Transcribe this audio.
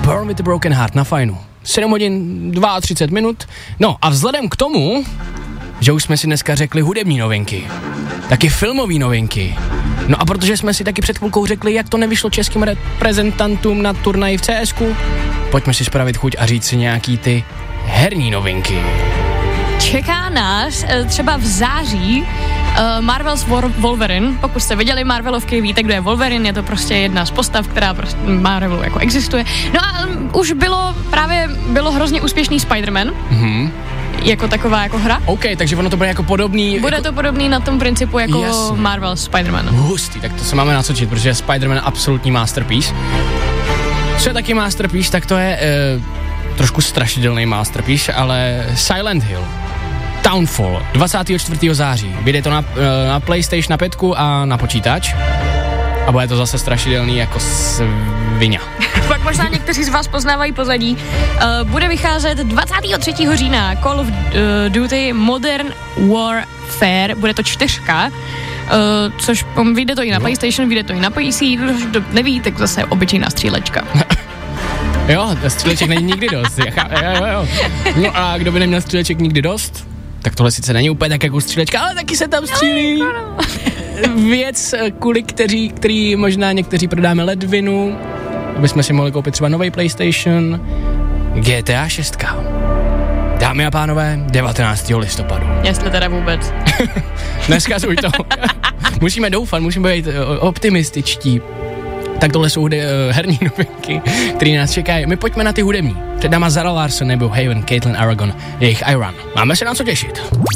Born with a Broken Heart na Fajnu. 7 hodin 32 minut. No a vzhledem k tomu, že už jsme si dneska řekli hudební novinky, taky filmové novinky. No a protože jsme si taky před chvilkou řekli, jak to nevyšlo českým reprezentantům na turnaji v CSku, pojďme si spravit chuť a říct si nějaký ty herní novinky. Čeká nás třeba v září Marvel's Wolverine. Pokud jste viděli Marvelovky, víte, kdo je Wolverine, je to prostě jedna z postav, která prostě Marvelu jako existuje. No a už bylo hrozně úspěšný Spider-Man. Jako taková jako hra. OK, takže ono to bude jako podobný. Bude to podobný na tom principu jako Jasně. Marvel Spider-Man. Hustý, tak to se máme nacočit, protože Spider-Man absolutní masterpiece. Co je taky masterpiece, tak to je trošku strašidelný masterpiece, ale Silent Hill. Townfall, 24. září. Vyjde to na PlayStation, na 5 a na počítač. A bude to zase strašidelný jako svině. Pak možná někteří z vás poznávají pozadí. Bude vycházet 23. října Call of Duty Modern Warfare. Bude to 4. Což vyjde to i na PlayStation, vyjde to i na PC. Kdo neví, tak zase obyčejná střílečka. Jo, stříleček není nikdy dost. Jo. No a kdo by neměl stříleček nikdy dost, tak tohle sice není úplně tak jako střílečka, ale taky se tam střílí. Věc, kvůli který možná někteří prodáme ledvinu, aby jsme si mohli koupit třeba nový PlayStation, GTA 6. Dámy a pánové, 19. listopadu. Jestli teda vůbec. Neskazuj to. Musíme doufat, musíme být optimističtí. Tak tohle jsou herní novinky, které nás čekají. My pojďme na ty hudební. Před náma Zara Larsson nebo Haven, Caitlin Aragon, jejich Iron. Máme se na co těšit.